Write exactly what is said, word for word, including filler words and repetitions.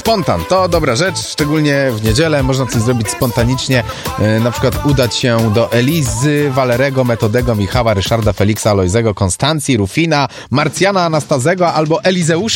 Spontan to dobra rzecz, szczególnie w niedzielę można coś zrobić spontanicznie, yy, na przykład udać się do Elizy, Walerego, Metodego, Michała, Ryszarda, Feliksa, Alojzego, Konstancji, Rufina, Marcjana, Anastazego albo Elizeusza.